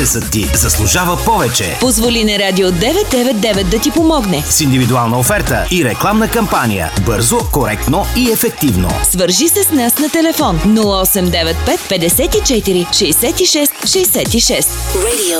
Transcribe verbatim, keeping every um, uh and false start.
Бизнесът ти заслужава повече. Позволи на Радио деветстотин и девет да ти помогне. С индивидуална оферта и рекламна кампания. Бързо, коректно и ефективно. Свържи се с нас на телефон нула осем девет пет петдесет и четири шейсет и шест шейсет и шест. Radio